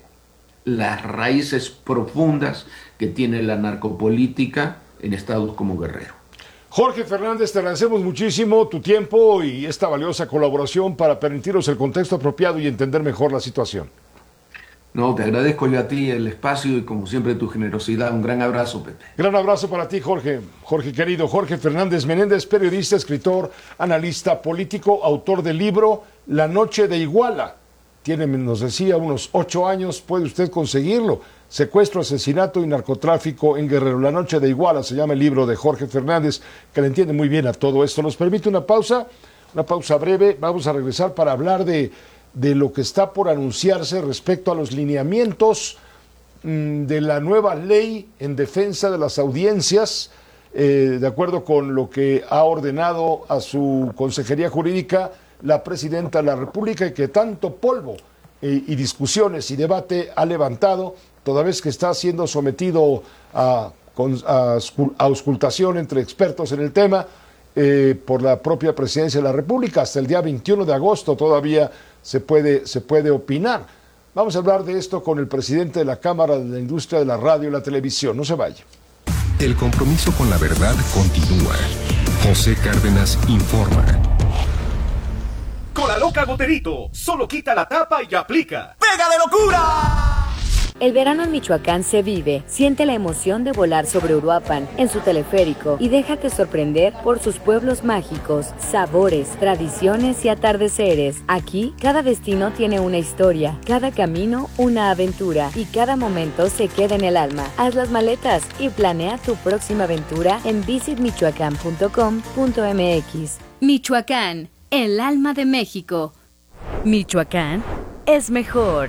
las raíces profundas que tiene la narcopolítica en estados como Guerrero. Jorge Fernández, te agradecemos muchísimo tu tiempo y esta valiosa colaboración para permitirnos el contexto apropiado y entender mejor la situación. No, te agradezco yo a ti el espacio y como siempre tu generosidad. Un gran abrazo, Pepe. Gran abrazo para ti, Jorge. Jorge querido, Jorge Fernández Menéndez, periodista, escritor, analista político, autor del libro La Noche de Iguala. Tiene, nos decía, unos ocho años, puede usted conseguirlo. Secuestro, asesinato y narcotráfico en Guerrero. La Noche de Iguala se llama el libro de Jorge Fernández, que le entiende muy bien a todo esto. Nos permite una pausa, una pausa breve. Vamos a regresar para hablar de... de lo que está por anunciarse respecto a los lineamientos mmm, de la nueva ley en defensa de las audiencias, eh, de acuerdo con lo que ha ordenado a su consejería jurídica la presidenta de la República y que tanto polvo eh, y discusiones y debate ha levantado, toda vez que está siendo sometido a, a, a auscultación entre expertos en el tema eh, por la propia presidencia de la República. Hasta el día veintiuno de agosto todavía se puede, se puede opinar. Vamos a hablar de esto con el presidente de la Cámara de la Industria de la Radio y la Televisión. No se vaya. El compromiso con la verdad continúa. José Cárdenas informa. Con la loca Goterito, solo quita la tapa y aplica. ¡Pega de locura! El verano en Michoacán se vive. Siente la emoción de volar sobre Uruapan en su teleférico y déjate sorprender por sus pueblos mágicos, sabores, tradiciones y atardeceres. Aquí, cada destino tiene una historia, cada camino una aventura y cada momento se queda en el alma. Haz las maletas y planea tu próxima aventura en visit michoacán punto com punto m x. Michoacán, el alma de México. Michoacán es mejor.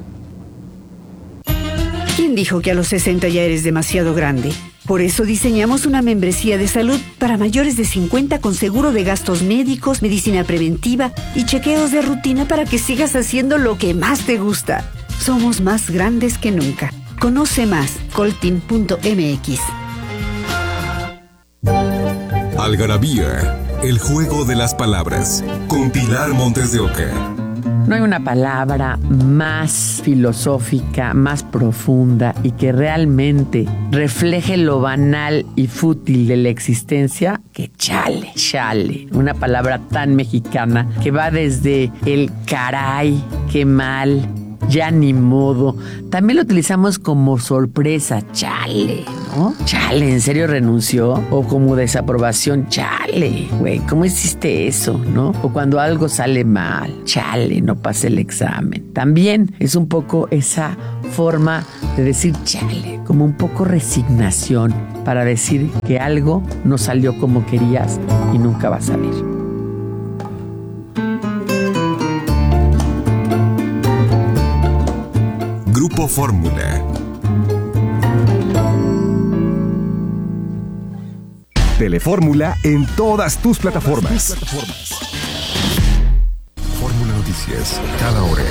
¿Quién dijo que a los sesenta ya eres demasiado grande? Por eso diseñamos una membresía de salud para mayores de cincuenta con seguro de gastos médicos, medicina preventiva y chequeos de rutina para que sigas haciendo lo que más te gusta. Somos más grandes que nunca. Conoce más, coltin punto m x. Algarabía, El juego de las palabras, con Pilar Montes de Oca. No hay una palabra más filosófica, más profunda y que realmente refleje lo banal y fútil de la existencia que chale, chale. Una palabra tan mexicana que va desde el caray, qué mal, ya ni modo. También lo utilizamos como sorpresa, chale, ¿no? Chale, ¿en serio renunció? O como desaprobación, chale, güey, ¿cómo hiciste eso, no? O cuando algo sale mal, chale, no pasé el examen. También es un poco esa forma de decir chale, como un poco resignación para decir que algo no salió como querías y nunca va a salir. Grupo Fórmula. Telefórmula en todas tus plataformas. Fórmula Noticias, cada hora.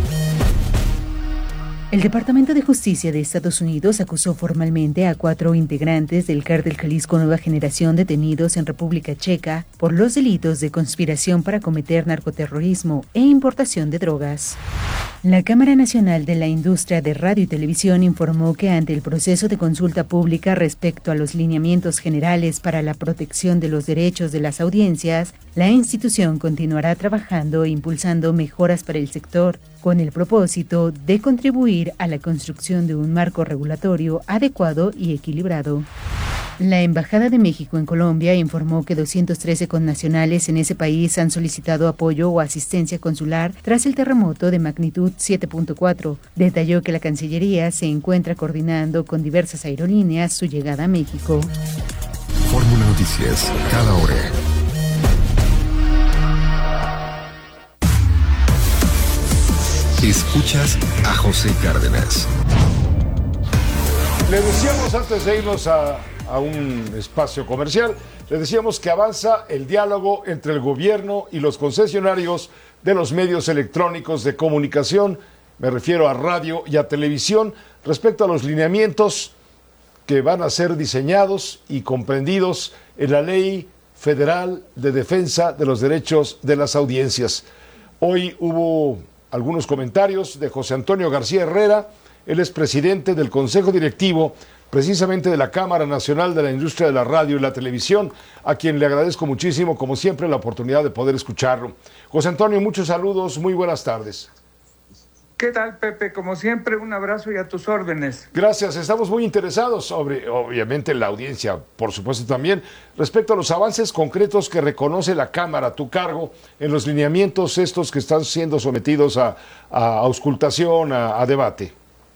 El Departamento de Justicia de Estados Unidos acusó formalmente a cuatro integrantes del Cártel Jalisco Nueva Generación detenidos en República Checa por los delitos de conspiración para cometer narcoterrorismo e importación de drogas. La Cámara Nacional de la Industria de Radio y Televisión informó que ante el proceso de consulta pública respecto a los lineamientos generales para la protección de los derechos de las audiencias, la institución continuará trabajando e impulsando mejoras para el sector, con el propósito de contribuir a la construcción de un marco regulatorio adecuado y equilibrado. La Embajada de México en Colombia informó que doscientos trece connacionales en ese país han solicitado apoyo o asistencia consular tras el terremoto de magnitud siete punto cuatro. Detalló que la Cancillería se encuentra coordinando con diversas aerolíneas su llegada a México. Fórmula Noticias, cada hora. Escuchas a José Cárdenas. Le decíamos antes de irnos a, a un espacio comercial, le decíamos que avanza el diálogo entre el gobierno y los concesionarios de los medios electrónicos de comunicación, me refiero a radio y a televisión, respecto a los lineamientos que van a ser diseñados y comprendidos en la Ley Federal de Defensa de los Derechos de las Audiencias. Hoy hubo algunos comentarios de José Antonio García Herrera. Él es presidente del Consejo Directivo precisamente de la Cámara Nacional de la Industria de la Radio y la Televisión, a quien le agradezco muchísimo, como siempre, la oportunidad de poder escucharlo. José Antonio, muchos saludos, muy buenas tardes. ¿Qué tal, Pepe? Como siempre, un abrazo y a tus órdenes. Gracias, estamos muy interesados sobre, obviamente, la audiencia, por supuesto también, respecto a los avances concretos que reconoce la Cámara a tu cargo en los lineamientos estos que están siendo sometidos a, a auscultación, a, a debate.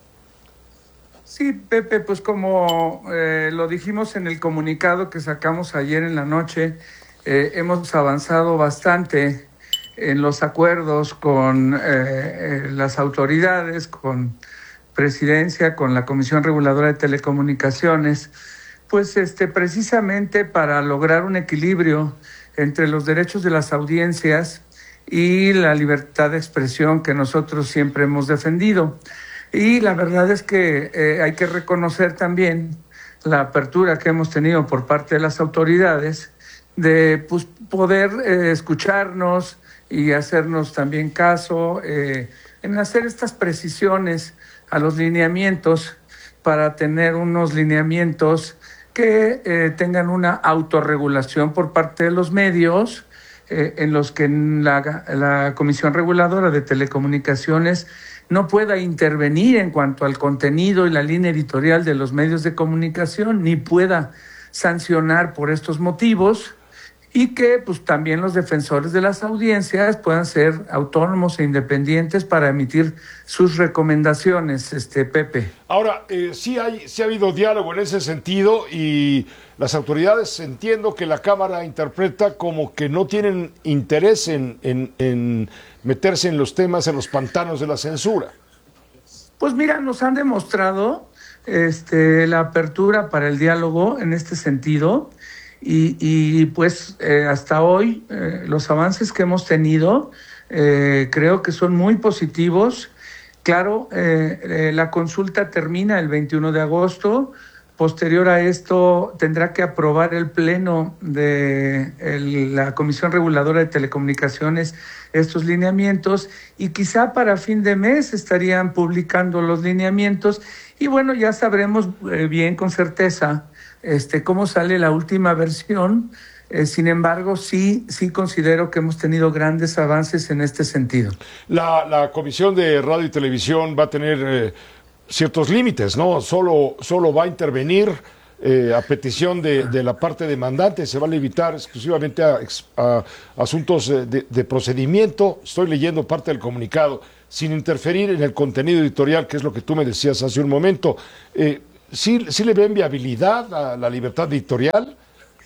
Sí, Pepe, pues como eh, lo dijimos en el comunicado que sacamos ayer en la noche, eh, hemos avanzado bastante en los acuerdos con eh, las autoridades, con Presidencia, con la Comisión Reguladora de Telecomunicaciones, pues este, precisamente para lograr un equilibrio entre los derechos de las audiencias y la libertad de expresión que nosotros siempre hemos defendido. Y la verdad es que eh, hay que reconocer también la apertura que hemos tenido por parte de las autoridades de pues, poder eh, escucharnos y hacernos también caso eh, en hacer estas precisiones a los lineamientos para tener unos lineamientos que eh, tengan una autorregulación por parte de los medios, eh, en los que la, la Comisión Reguladora de Telecomunicaciones no pueda intervenir en cuanto al contenido y la línea editorial de los medios de comunicación, ni pueda sancionar por estos motivos, y que pues también los defensores de las audiencias puedan ser autónomos e independientes para emitir sus recomendaciones, este Pepe. Ahora, eh, sí, hay, sí ha habido diálogo en ese sentido y las autoridades, entiendo que la Cámara interpreta como que no tienen interés en, en, en meterse en los temas, en los pantanos de la censura. Pues mira, nos han demostrado este, la apertura para el diálogo en este sentido. Y, y pues eh, hasta hoy eh, los avances que hemos tenido eh, creo que son muy positivos. Claro, eh, eh, la consulta termina el veintiuno de agosto, posterior a esto tendrá que aprobar el Pleno de el, la Comisión Reguladora de Telecomunicaciones estos lineamientos, y quizá para fin de mes estarían publicando los lineamientos, y bueno, ya sabremos eh, bien con certeza este, cómo sale la última versión. Eh, sin embargo, sí, sí considero que hemos tenido grandes avances en este sentido. La, la Comisión de Radio y Televisión va a tener eh, ciertos límites, ¿no? Solo, solo va a intervenir eh, a petición de, de la parte demandante, se va a limitar exclusivamente a, a asuntos de, de procedimiento. Estoy leyendo parte del comunicado, sin interferir en el contenido editorial, que es lo que tú me decías hace un momento. Eh, ¿sí, ¿Sí le ven viabilidad a la libertad editorial?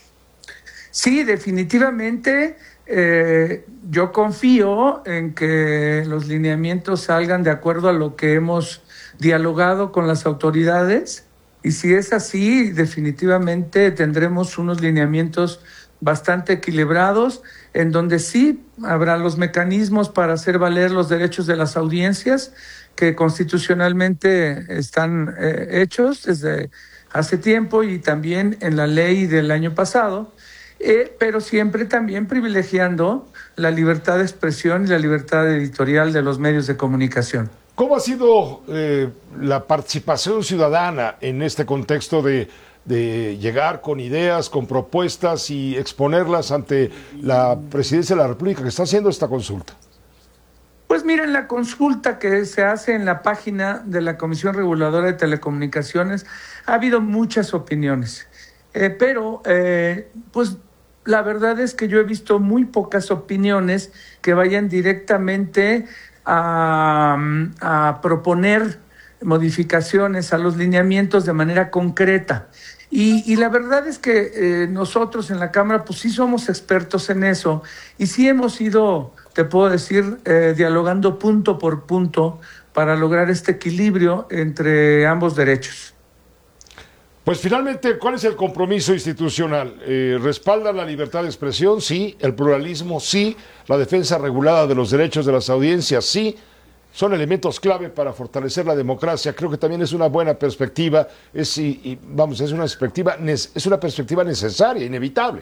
Sí, definitivamente. Eh, yo confío en que los lineamientos salgan de acuerdo a lo que hemos dialogado con las autoridades, y si es así, definitivamente tendremos unos lineamientos bastante equilibrados, en donde sí habrá los mecanismos para hacer valer los derechos de las audiencias que constitucionalmente están eh, hechos desde hace tiempo, y también en la ley del año pasado, eh, pero siempre también privilegiando la libertad de expresión y la libertad editorial de los medios de comunicación. ¿Cómo ha sido eh, la participación ciudadana en este contexto de, de llegar con ideas, con propuestas y exponerlas ante la Presidencia de la República que está haciendo esta consulta? Pues miren, la consulta que se hace en la página de la Comisión Reguladora de Telecomunicaciones, ha habido muchas opiniones, eh, pero eh, pues la verdad es que yo he visto muy pocas opiniones que vayan directamente A, a proponer modificaciones a los lineamientos de manera concreta. Y, y la verdad es que eh, nosotros en la Cámara pues sí somos expertos en eso, y sí hemos ido, te puedo decir, eh, dialogando punto por punto para lograr este equilibrio entre ambos derechos. Pues finalmente, ¿cuál es el compromiso institucional? Eh, ¿Respalda la libertad de expresión? Sí. ¿El pluralismo? Sí. ¿La defensa regulada de los derechos de las audiencias? Sí. Son elementos clave para fortalecer la democracia. Creo que también es una buena perspectiva, es, y, y, vamos, es una perspectiva, es una perspectiva necesaria, inevitable.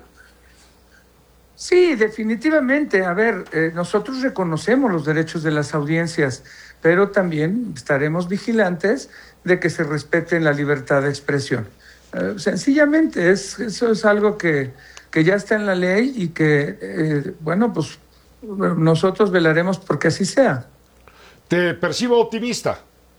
Sí, definitivamente. A ver, eh, nosotros reconocemos los derechos de las audiencias, pero también estaremos vigilantes de que se respete la libertad de expresión. Eh, sencillamente, es, eso es algo que, que ya está en la ley, y que, eh, bueno, pues nosotros velaremos porque así sea. ¿Te percibo optimista?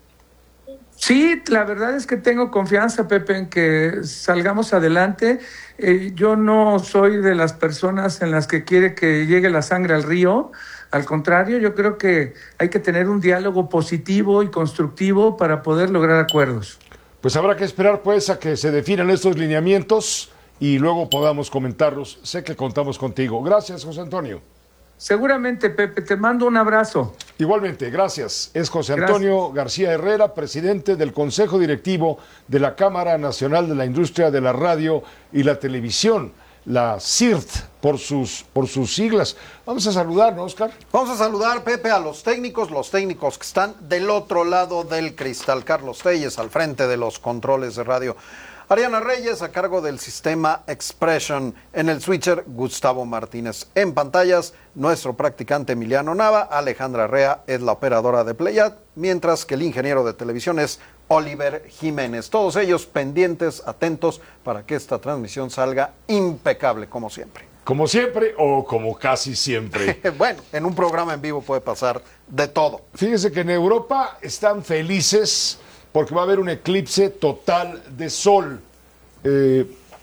Sí, la verdad es que tengo confianza, Pepe, en que salgamos adelante. Eh, yo no soy de las personas en las que quiere que llegue la sangre al río. Al contrario, yo creo que hay que tener un diálogo positivo y constructivo para poder lograr acuerdos. Pues habrá que esperar pues a que se definan estos lineamientos y luego podamos comentarlos. Sé que contamos contigo. Gracias, José Antonio. Seguramente, Pepe, te mando un abrazo. Igualmente, gracias. Es José Antonio gracias. García Herrera, presidente del Consejo Directivo de la Cámara Nacional de la Industria de la Radio y la Televisión, la C I R T, por sus, por sus siglas. Vamos a saludar, ¿no, Oscar? Vamos a saludar, Pepe, a los técnicos, los técnicos que están del otro lado del cristal. Carlos Telles al frente de los controles de radio. Ariana Reyes a cargo del sistema Expression. En el switcher, Gustavo Martínez. En pantallas, nuestro practicante Emiliano Nava. Alejandra Rea es la operadora de Playad, mientras que el ingeniero de televisión es Oliver Jiménez. Todos ellos pendientes, atentos, para que esta transmisión salga impecable, como siempre. Como siempre o como casi siempre. Bueno, en un programa en vivo puede pasar de todo. Fíjense que en Europa están felices porque va a haber un eclipse total de sol. Eh,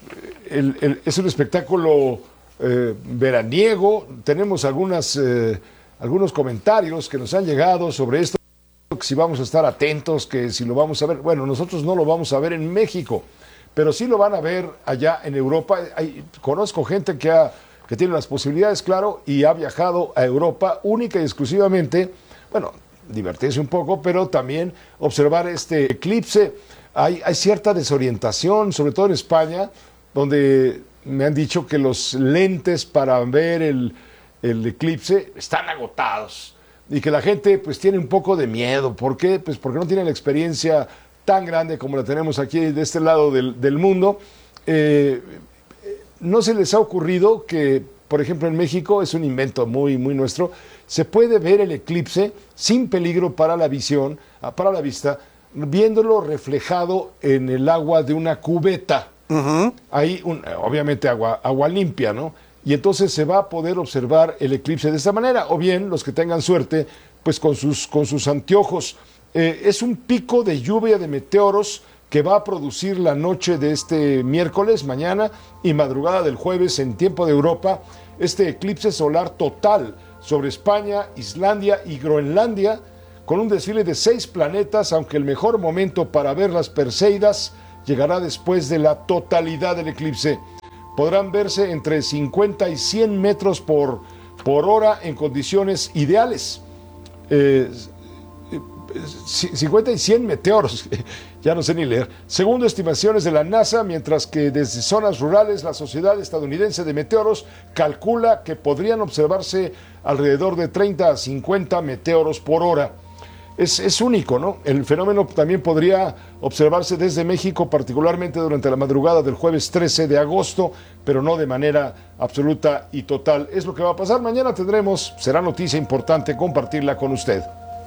el, el, es un espectáculo eh, veraniego. Tenemos algunas, eh, algunos comentarios que nos han llegado sobre esto, que si vamos a estar atentos, que si lo vamos a ver. Bueno, nosotros no lo vamos a ver en México, pero sí lo van a ver allá en Europa. Hay, conozco gente que, ha, que tiene las posibilidades, claro, y ha viajado a Europa única y exclusivamente, bueno, divertirse un poco, pero también observar este eclipse. Hay, hay cierta desorientación, sobre todo en España, donde me han dicho que los lentes para ver el, el eclipse están agotados y que la gente pues tiene un poco de miedo. ¿Por qué? Pues porque no tiene la experiencia tan grande como la tenemos aquí de este lado del, del mundo. Eh, ¿No se les ha ocurrido que, por ejemplo, en México, es un invento muy, muy nuestro, se puede ver el eclipse sin peligro para la visión, para la vista, viéndolo reflejado en el agua de una cubeta? Uh-huh. Ahí, un, obviamente, agua, agua limpia, ¿no? Y entonces se va a poder observar el eclipse de esta manera, o bien, los que tengan suerte, pues con sus, con sus anteojos. Eh, es un pico de lluvia de meteoros que va a producir la noche de este miércoles, mañana y madrugada del jueves en tiempo de Europa, este eclipse solar total sobre España, Islandia y Groenlandia, con un desfile de seis planetas, aunque el mejor momento para ver las Perseidas llegará después de la totalidad del eclipse. Podrán verse entre cincuenta y cien metros por, por hora en condiciones ideales. Eh, cincuenta y cien meteoros, ya no sé ni leer, según estimaciones de la NASA, mientras que desde zonas rurales la Sociedad Estadounidense de Meteoros calcula que podrían observarse alrededor de treinta a cincuenta meteoros por hora. Es, es único, ¿no? El fenómeno también podría observarse desde México, particularmente durante la madrugada del jueves trece de agosto, pero no de manera absoluta y total. Es lo que va a pasar. Mañana tendremos, será noticia importante compartirla con usted.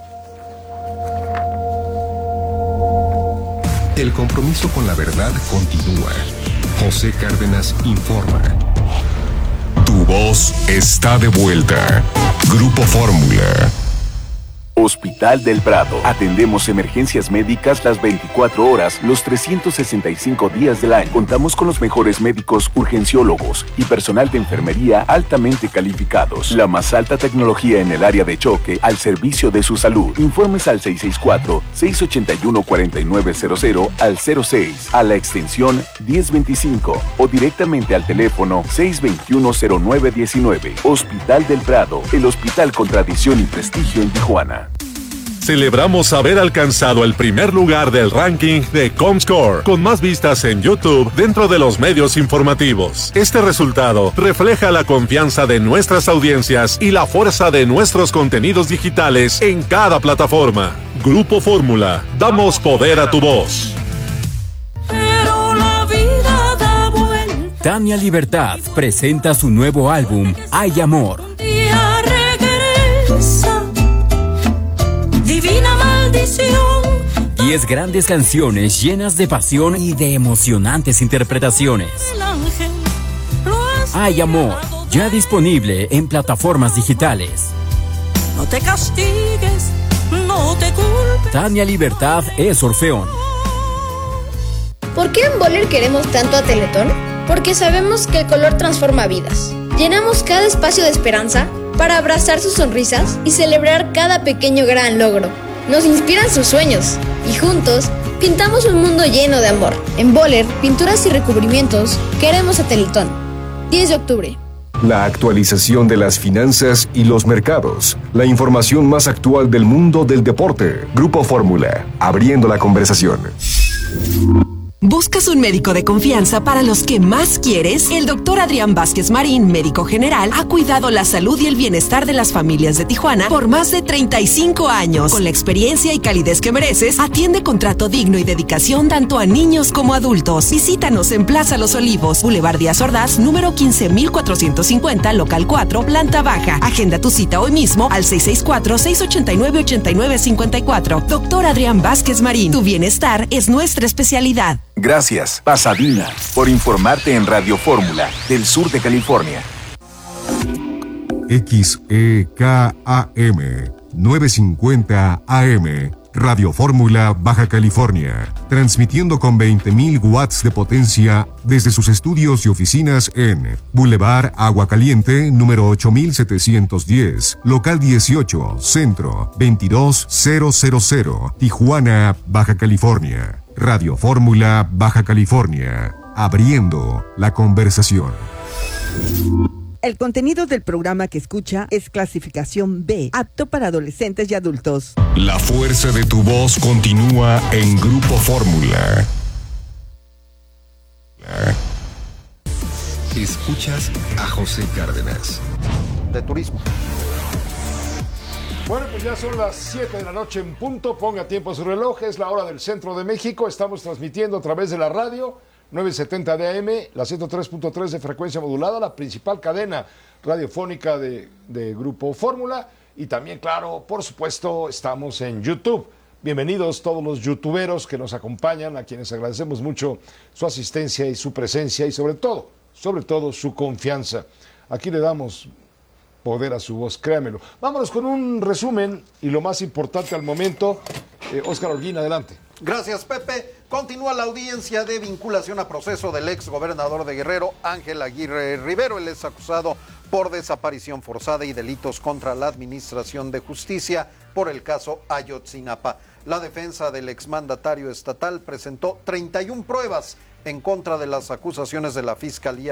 El compromiso con la verdad continúa. José Cárdenas informa. Tu voz está de vuelta. Grupo Fórmula. Hospital del Prado. Atendemos emergencias médicas las veinticuatro horas, los trescientos sesenta y cinco días del año. Contamos con los mejores médicos urgenciólogos y personal de enfermería altamente calificados. La más alta tecnología en el área de choque al servicio de su salud. Informes al seis seis cuatro, seis ocho uno, cuatro nueve cero cero al cero seis, a la extensión diez veinticinco o directamente al teléfono seis dos uno, cero nueve uno nueve. Hospital del Prado, el hospital con tradición y prestigio en Tijuana. Celebramos haber alcanzado el primer lugar del ranking de Comscore, con más vistas en YouTube dentro de los medios informativos. Este resultado refleja la confianza de nuestras audiencias y la fuerza de nuestros contenidos digitales en cada plataforma. Grupo Fórmula, damos poder a tu voz. Pero la vida da vuelta. Tania Libertad presenta su nuevo álbum, Hay Amor. Día regresa. Divina maldición. Diez grandes canciones llenas de pasión y de emocionantes interpretaciones. Hay Amor, ya disponible en plataformas digitales. No te castigues, no te culpes. Tania Libertad es Orfeón. ¿Por qué en Boller queremos tanto a Teletón? Porque sabemos que el color transforma vidas. Llenamos cada espacio de esperanza para abrazar sus sonrisas y celebrar cada pequeño gran logro. Nos inspiran sus sueños y juntos pintamos un mundo lleno de amor. En Boller, pinturas y recubrimientos, queremos a Teletón. diez de octubre. La actualización de las finanzas y los mercados. La información más actual del mundo del deporte. Grupo Fórmula, abriendo la conversación. ¿Buscas un médico de confianza para los que más quieres? El doctor Adrián Vázquez Marín, médico general, ha cuidado la salud y el bienestar de las familias de Tijuana por más de treinta y cinco años. Con la experiencia y calidez que mereces, atiende con trato digno y dedicación tanto a niños como adultos. Visítanos en Plaza Los Olivos, Boulevard Díaz Ordaz, número quince mil cuatrocientos cincuenta, local cuatro, planta baja. Agenda tu cita hoy mismo al seis seis cuatro, seis ocho nueve, ocho nueve cinco cuatro. Doctor Adrián Vázquez Marín, tu bienestar es nuestra especialidad. Gracias, Pasadena, por informarte en Radio Fórmula del sur de California. X E K A M novecientos cincuenta A M, Radio Fórmula, Baja California, transmitiendo con veinte mil watts de potencia desde sus estudios y oficinas en Boulevard Agua Caliente, número ocho mil setecientos diez, local dieciocho, centro, veintidós mil, Tijuana, Baja California. Radio Fórmula, Baja California, abriendo la conversación. El contenido del programa que escucha es clasificación B, apto para adolescentes y adultos. La fuerza de tu voz continúa en Grupo Fórmula. Escuchas a José Cárdenas. De turismo. Bueno, pues ya son las siete de la noche en punto. Ponga tiempo a su reloj. Es la hora del centro de México. Estamos transmitiendo a través de la radio novecientos setenta de A M, la ciento tres punto tres de frecuencia modulada, la principal cadena radiofónica de, de Grupo Fórmula. Y también, claro, por supuesto, estamos en YouTube. Bienvenidos todos los youtuberos que nos acompañan, a quienes agradecemos mucho su asistencia y su presencia y sobre todo, sobre todo su confianza. Aquí le damos poder a su voz, créamelo. Vámonos con un resumen y lo más importante al momento. Eh, Óscar Holguín, adelante. Gracias, Pepe. Continúa la audiencia de vinculación a proceso del ex gobernador de Guerrero, Ángel Aguirre Rivero. Él es acusado por desaparición forzada y delitos contra la Administración de Justicia por el caso Ayotzinapa. La defensa del exmandatario estatal presentó treinta y una pruebas en contra de las acusaciones de la Fiscalía